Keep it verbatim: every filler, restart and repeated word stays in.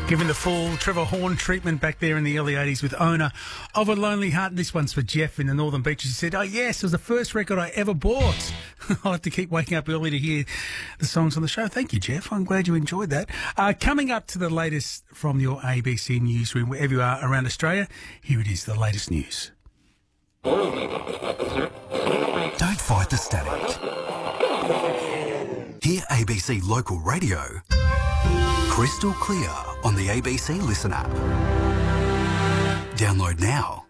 Given the full Trevor Horn treatment back there in the early eighties with Owner of a Lonely Heart. This one's for Jeff in the Northern Beaches. He said, oh, yes, it was the first record I ever bought. I'll have to keep waking up early to hear the songs on the show. Thank you, Jeff. I'm glad you enjoyed that. Uh, coming up to the latest from your A B C newsroom, wherever you are around Australia, here it is, the latest news. Don't fight the static. Hear A B C Local Radio crystal clear on the A B C Listen app. Download now.